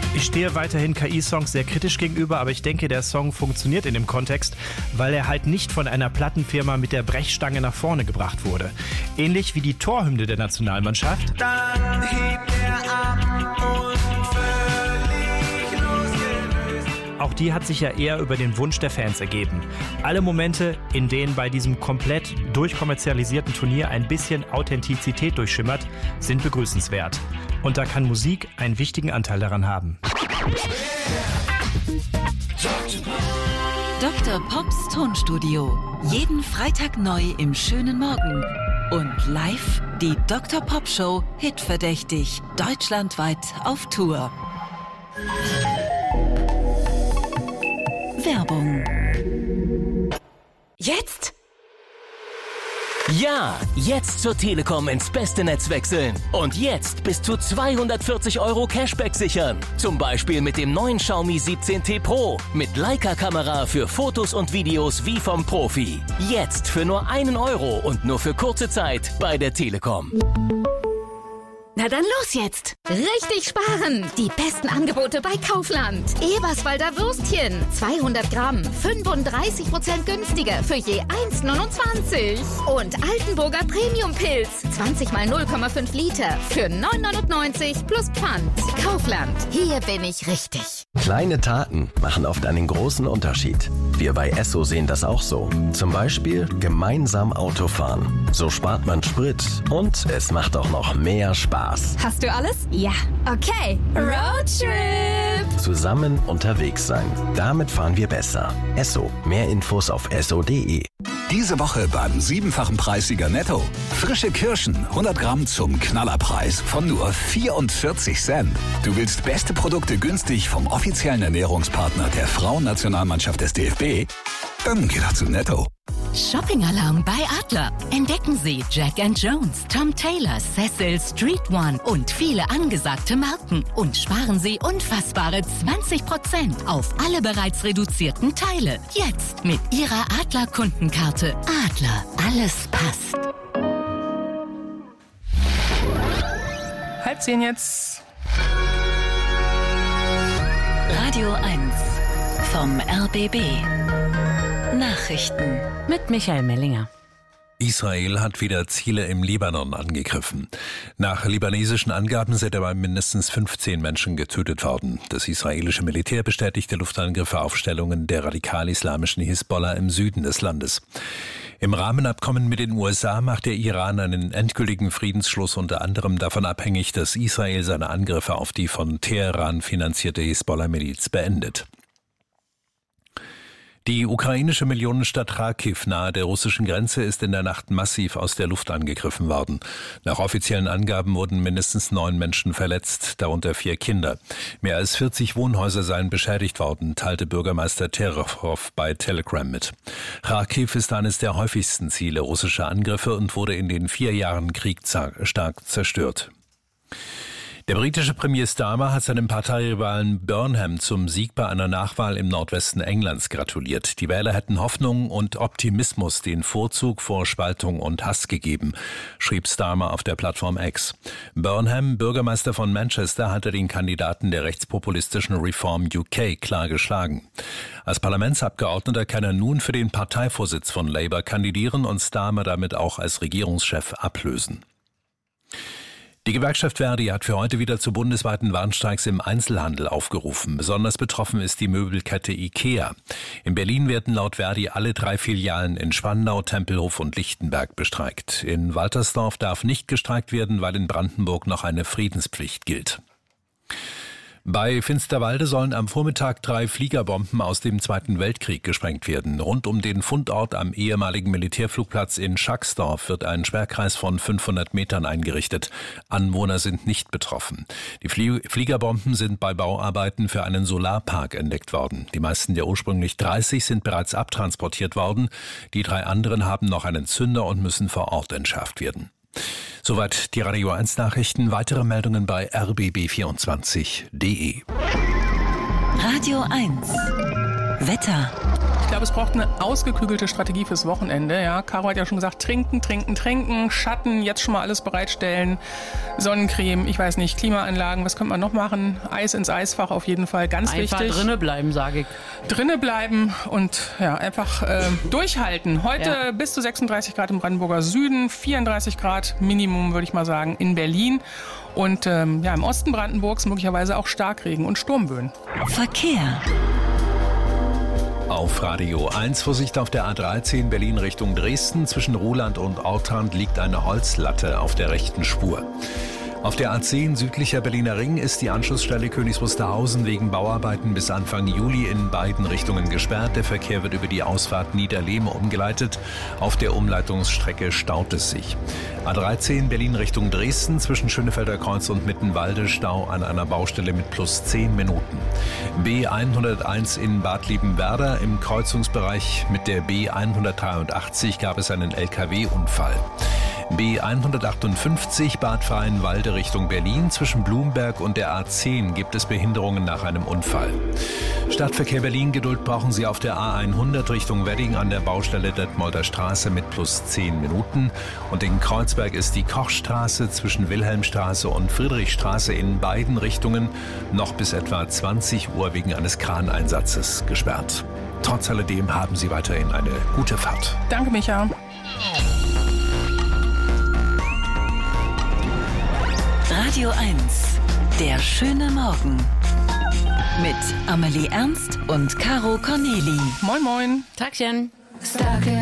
Ich stehe weiterhin KI-Songs sehr kritisch gegenüber, aber ich denke, der Song funktioniert in dem Kontext, weil er halt nicht von einer Plattenfirma mit der Brechstange nach vorne gebracht wurde. Ähnlich wie die Torhymne der Nationalmannschaft. Dann hebt er ab und völlig losgelöst. Auch die hat sich ja eher über den Wunsch der Fans ergeben. Alle Momente, in denen bei diesem komplett durchkommerzialisierten Turnier ein bisschen Authentizität durchschimmert, sind begrüßenswert. Und da kann Musik einen wichtigen Anteil daran haben. Dr. Pops Tonstudio. Jeden Freitag neu im schönen Morgen. Und live die Dr. Pop Show Hitverdächtig. Deutschlandweit auf Tour. Werbung. Jetzt? Ja, jetzt zur Telekom ins beste Netz wechseln. Und jetzt bis zu 240 € Cashback sichern. Zum Beispiel mit dem neuen Xiaomi 17T Pro. Mit Leica-Kamera für Fotos und Videos wie vom Profi. Jetzt für nur 1 € und nur für kurze Zeit bei der Telekom. Na dann los jetzt! Richtig sparen! Die besten Angebote bei Kaufland. Eberswalder Würstchen, 200 Gramm, 35% günstiger für je 1,29. Und Altenburger Premium-Pilz, 20 mal 0,5 Liter für 9,99 plus Pfand. Kaufland, hier bin ich richtig. Kleine Taten machen oft einen großen Unterschied. Wir bei Esso sehen das auch so. Zum Beispiel gemeinsam Autofahren. So spart man Sprit und es macht auch noch mehr Spaß. Hast du alles? Ja. Okay. Roadtrip! Zusammen unterwegs sein. Damit fahren wir besser. Esso. Mehr Infos auf esso.de. Diese Woche beim 7-fachen Preissieger Netto. Frische Kirschen, 100 Gramm zum Knallerpreis von nur 44 Cent. Du willst beste Produkte günstig vom offiziellen Ernährungspartner der Frauennationalmannschaft des DFB? Dann geh doch zu Netto. Shopping-Alarm bei Adler. Entdecken Sie Jack & Jones, Tom Taylor, Cecil, Street One und viele angesagte Marken. Und sparen Sie unfassbare 20% auf alle bereits reduzierten Teile. Jetzt mit Ihrer Adler-Kundenkarte. Adler, alles passt. 9:30 jetzt. Radio 1 vom RBB. Nachrichten mit Michael Mellinger. Israel hat wieder Ziele im Libanon angegriffen. Nach libanesischen Angaben sind dabei mindestens 15 Menschen getötet worden. Das israelische Militär bestätigte Luftangriffe auf Stellungen der radikal-islamischen Hisbollah im Süden des Landes. Im Rahmenabkommen mit den USA macht der Iran einen endgültigen Friedensschluss unter anderem davon abhängig, dass Israel seine Angriffe auf die von Teheran finanzierte Hisbollah-Miliz beendet. Die ukrainische Millionenstadt Charkiw nahe der russischen Grenze ist in der Nacht massiv aus der Luft angegriffen worden. Nach offiziellen Angaben wurden mindestens 9 Menschen verletzt, darunter 4 Kinder. Mehr als 40 Wohnhäuser seien beschädigt worden, teilte Bürgermeister Terechov bei Telegram mit. Charkiw ist eines der häufigsten Ziele russischer Angriffe und wurde in den 4 Jahren Krieg stark zerstört. Der britische Premier Starmer hat seinem Parteirivalen Burnham zum Sieg bei einer Nachwahl im Nordwesten Englands gratuliert. Die Wähler hätten Hoffnung und Optimismus den Vorzug vor Spaltung und Hass gegeben, schrieb Starmer auf der Plattform X. Burnham, Bürgermeister von Manchester, hatte den Kandidaten der rechtspopulistischen Reform UK klar geschlagen. Als Parlamentsabgeordneter kann er nun für den Parteivorsitz von Labour kandidieren und Starmer damit auch als Regierungschef ablösen. Die Gewerkschaft Verdi hat für heute wieder zu bundesweiten Warnstreiks im Einzelhandel aufgerufen. Besonders betroffen ist die Möbelkette IKEA. In Berlin werden laut Verdi alle 3 Filialen in Spandau, Tempelhof und Lichtenberg bestreikt. In Waltersdorf darf nicht gestreikt werden, weil in Brandenburg noch eine Friedenspflicht gilt. Bei Finsterwalde sollen am Vormittag 3 Fliegerbomben aus dem Zweiten Weltkrieg gesprengt werden. Rund um den Fundort am ehemaligen Militärflugplatz in Schacksdorf wird ein Sperrkreis von 500 Metern eingerichtet. Anwohner sind nicht betroffen. Die Fliegerbomben sind bei Bauarbeiten für einen Solarpark entdeckt worden. Die meisten der ursprünglich 30 sind bereits abtransportiert worden. Die 3 anderen haben noch einen Zünder und müssen vor Ort entschärft werden. Soweit die Radio 1 Nachrichten. Weitere Meldungen bei rbb24.de. Radio 1 Wetter. Ich glaube, es braucht eine ausgeklügelte Strategie fürs Wochenende. Ja, Caro hat ja schon gesagt, trinken, Schatten, jetzt schon mal alles bereitstellen, Sonnencreme, ich weiß nicht, Klimaanlagen, was könnte man noch machen? Eis ins Eisfach auf jeden Fall, ganz wichtig. Einfach drinnen bleiben, sage ich. Drinnen bleiben und ja, einfach durchhalten. Heute bis zu 36 Grad im Brandenburger Süden, 34 Grad Minimum, würde ich mal sagen, in Berlin. Und im Osten Brandenburgs möglicherweise auch Starkregen und Sturmböen. Verkehr. Auf Radio 1 Vorsicht auf der A13 Berlin Richtung Dresden. Zwischen Ruhland und Ortrand liegt eine Holzlatte auf der rechten Spur. Auf der A10 südlicher Berliner Ring ist die Anschlussstelle Königs Wusterhausen wegen Bauarbeiten bis Anfang Juli in beiden Richtungen gesperrt. Der Verkehr wird über die Ausfahrt Niederlehme umgeleitet. Auf der Umleitungsstrecke staut es sich. A13 Berlin Richtung Dresden zwischen Schönefelder Kreuz und Mittenwalde Stau an einer Baustelle mit plus 10 Minuten. B101 in Bad Liebenwerda im Kreuzungsbereich mit der B183 gab es einen LKW-Unfall. B158 Bad Freienwalde Richtung Berlin. Zwischen Blumberg und der A10 gibt es Behinderungen nach einem Unfall. Stadtverkehr Berlin, Geduld brauchen Sie auf der A100 Richtung Wedding an der Baustelle Detmolder Straße mit plus 10 Minuten. Und in Kreuzberg ist die Kochstraße zwischen Wilhelmstraße und Friedrichstraße in beiden Richtungen noch bis etwa 20 Uhr wegen eines Kraneinsatzes gesperrt. Trotz alledem haben Sie weiterhin eine gute Fahrt. Danke, Micha. Radio 1, der schöne Morgen. Mit Amelie Ernst und Caro Corneli. Moin, moin. Tagchen.